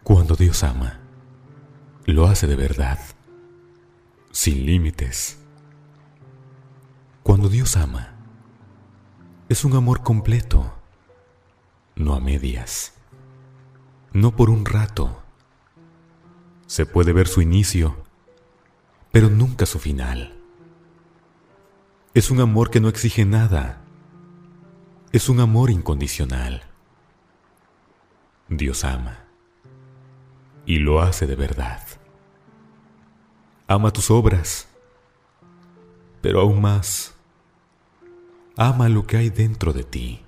Cuando Dios ama, lo hace de verdad, sin límites. Cuando Dios ama, es un amor completo, no a medias, no por un rato. Se puede ver su inicio, pero nunca su final. Es un amor que no exige nada. Es un amor incondicional. Dios ama, y lo hace de verdad. Ama tus obras, pero aún más, ama lo que hay dentro de ti.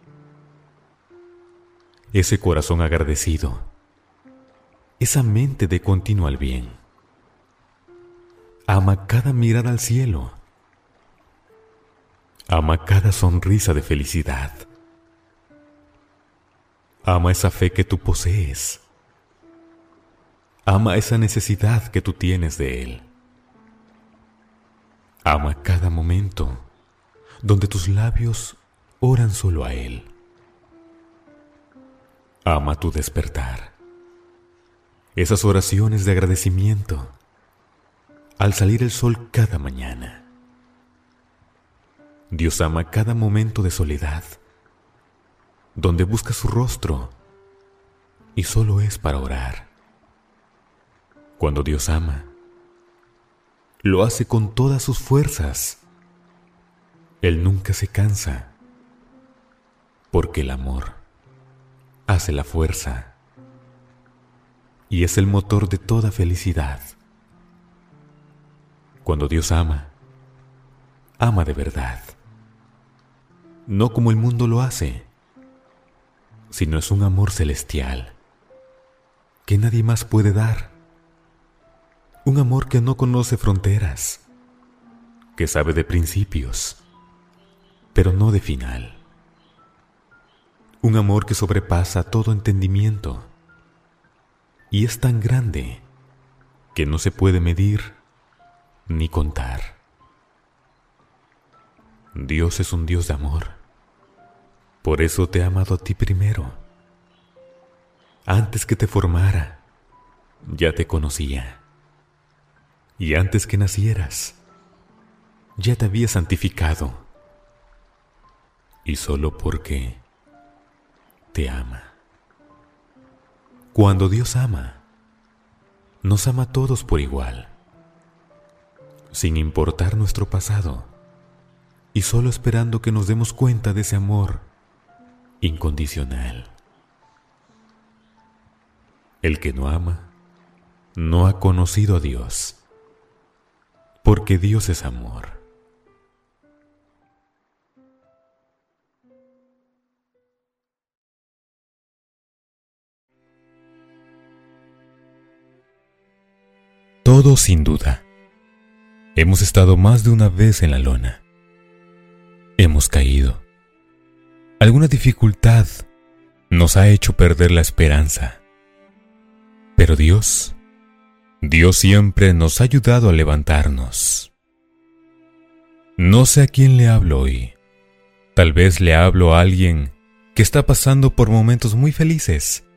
Ese corazón agradecido, esa mente de continuo al bien. Ama cada mirada al cielo. Ama cada sonrisa de felicidad. Ama esa fe que tú posees. Ama esa necesidad que tú tienes de Él. Ama cada momento donde tus labios oran solo a Él. Ama tu despertar. Esas oraciones de agradecimiento al salir el sol cada mañana. Dios ama cada momento de soledad, donde busca su rostro y solo es para orar. Cuando Dios ama, lo hace con todas sus fuerzas. Él nunca se cansa, porque el amor hace la fuerza y es el motor de toda felicidad. Cuando Dios ama, ama de verdad. No como el mundo lo hace, sino es un amor celestial que nadie más puede dar. Un amor que no conoce fronteras, que sabe de principios, pero no de final. Un amor que sobrepasa todo entendimiento y es tan grande que no se puede medir ni contar. Dios es un Dios de amor. Por eso te ha amado a ti primero. Antes que te formara, ya te conocía. Y antes que nacieras, ya te había santificado. Y solo porque te ama. Cuando Dios ama, nos ama a todos por igual, sin importar nuestro pasado, y solo esperando que nos demos cuenta de ese amor incondicional. El que no ama, no ha conocido a Dios, porque Dios es amor. Todos, sin duda, hemos estado más de una vez en la lona. Hemos caído. Alguna dificultad nos ha hecho perder la esperanza. Pero Dios siempre nos ha ayudado a levantarnos. No sé a quién le hablo hoy. Tal vez le hablo a alguien que está pasando por momentos muy felices